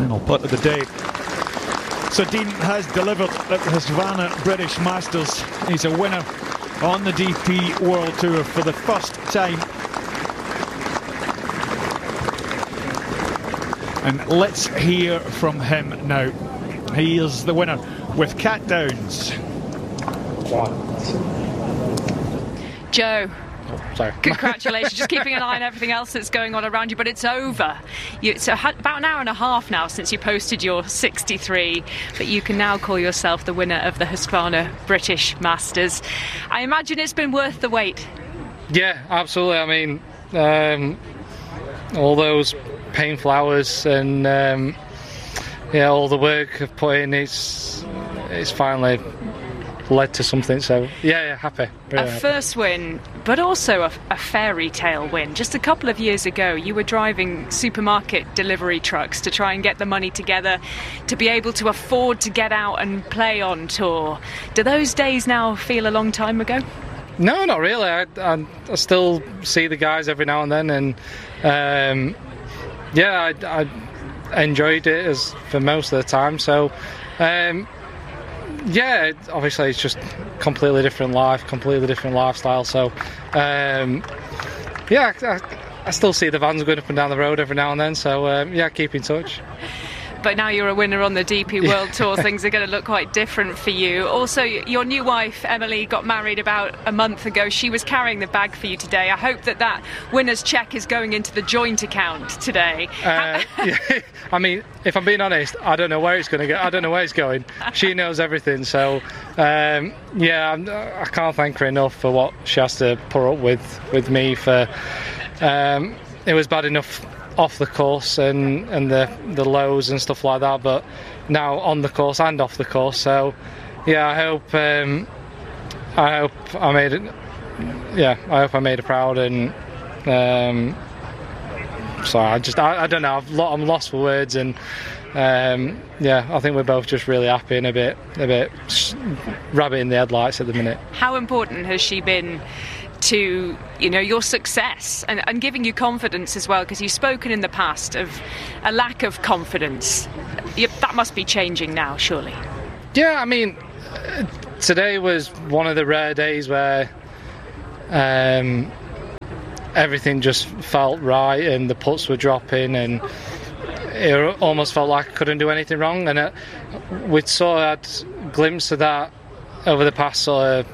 final putt of the day. So Dean has delivered at the Husqvarna British Masters. He's a winner on the DP World Tour for the first time. And let's hear from him now. He is the winner with Cat Downs. Joe, sorry. Congratulations. Just keeping an eye on everything else that's going on around you, but it's over. It's about an hour and a half now since you posted your 63, but you can now call yourself the winner of the Husqvarna British Masters. I imagine it's been worth the wait. Yeah, absolutely. I mean, all those painful hours and all the work I've put in, it's finally led to something. So yeah, happy. Really happy. First win, but also a fairy tale win. Just a couple of years ago, you were driving supermarket delivery trucks to try and get the money together to be able to afford to get out and play on tour. Do those days now feel a long time ago? No, not really. I still see the guys every now and then, and I enjoyed it for most of the time. So obviously it's just completely different life, completely different lifestyle. So I still see the vans going up and down the road every now and then. So keep in touch. But now you're a winner on the DP World Tour, things are going to look quite different for you. Also, your new wife, Emily, got married about a month ago. She was carrying the bag for you today. I hope that winner's cheque is going into the joint account today. I mean, if I'm being honest, I don't know where it's going to go. I don't know where it's going. She knows everything. So, I can't thank her enough for what she has to put up with me for. It was bad enough off the course and the lows and stuff like that, but now on the course and off the course. So I hope I made it. I hope I made her proud, and so I don't know. I'm lost for words, and I think we're both just really happy and a bit rabbit in the headlights at the minute. How important has she been to your success and giving you confidence as well, because you've spoken in the past of a lack of confidence? That must be changing now, surely. Yeah, I mean, today was one of the rare days where everything just felt right and the putts were dropping and it almost felt like I couldn't do anything wrong, and we'd sort of had a glimpse of that over the past sort of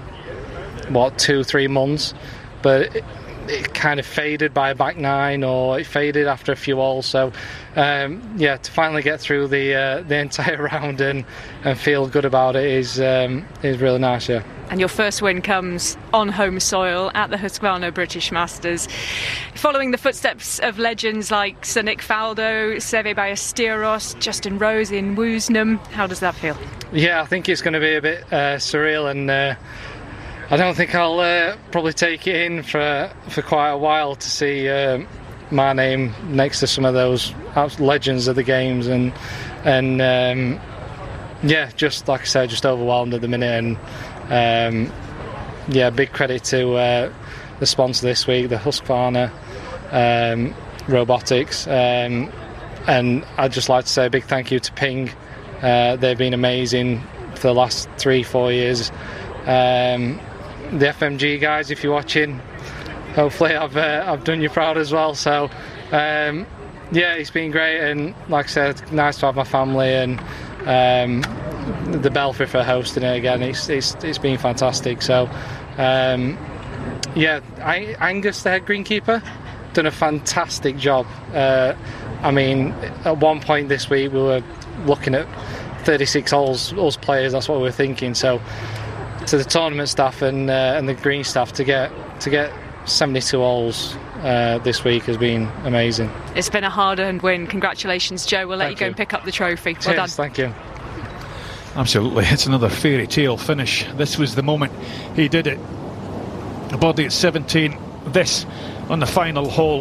2-3 months, but it kind of faded by a back nine, or it faded after a few holes. So to finally get through the entire round and feel good about it is really nice. Yeah. And your first win comes on home soil at the Husqvarna British Masters, following the footsteps of legends like Sir Nick Faldo, Seve Ballesteros, Justin Rose in Woosnam. How does that feel? Yeah, I think it's going to be a bit surreal, and I don't think I'll probably take it in for quite a while to see my name next to some of those legends of the games, and just like I said, just overwhelmed at the minute, and big credit to the sponsor this week, the Husqvarna Robotics, and I'd just like to say a big thank you to Ping. They've been amazing for the last 3-4 years. The FMG guys, if you're watching, hopefully I've done you proud as well. So it's been great, and like I said, nice to have my family, and the Belfry for hosting it again. It's been fantastic. So Angus, the head greenkeeper, done a fantastic job. I mean, at one point this week we were looking at 36 holes, us players. That's what we were thinking. So to the tournament staff and the green staff to get 72 holes this week has been amazing. It's been a hard-earned win. Congratulations, Joe. We'll let you go and pick up the trophy. Well done. Thank you. Absolutely, it's another fairy tale finish. This was the moment he did it. A birdie at 17. This on the final hole.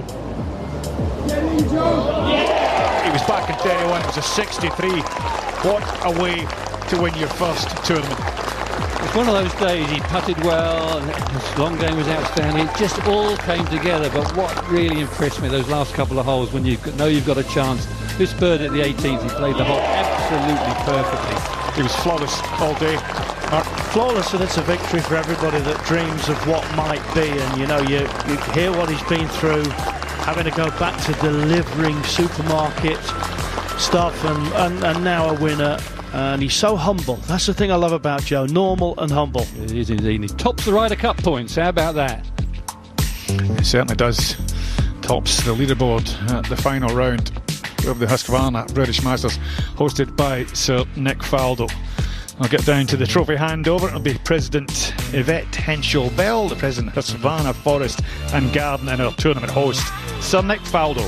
He was back in 31. It was a 63. What a way to win your first tournament. It's one of those days. He putted well, and his long game was outstanding. It just all came together. But what really impressed me those last couple of holes, when you know you've got a chance This bird at the 18th, he played the hole absolutely perfectly. He was flawless all day. Flawless, and it's a victory for everybody that dreams of what might be. And you know, you hear what he's been through, having to go back to delivering supermarket stuff, and now a winner. And he's so humble. That's the thing I love about Joe, normal and humble. It is indeed. He tops the Ryder Cup points. How about that? He certainly does. Tops the leaderboard at the final round of the Husqvarna British Masters, hosted by Sir Nick Faldo. I'll get down to the trophy handover. It'll be President Yvette Henschel-Bell, the President of Husqvarna Forest and Garden, and our tournament host, Sir Nick Faldo.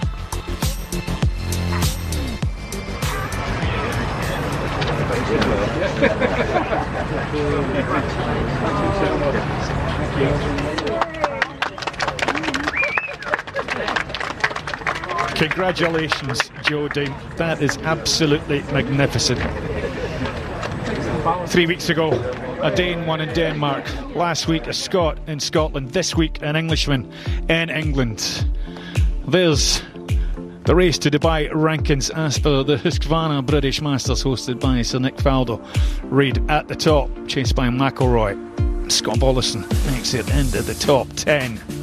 Congratulations, Joe Dean. That is absolutely magnificent. 3 weeks ago, a Dane won in Denmark. Last week, a Scot in Scotland. This week, an Englishman in England. There's the race to Dubai rankings as per the Husqvarna British Masters, hosted by Sir Nick Faldo. Reid at the top, chased by McIlroy. Scott Bollison makes it into the top 10.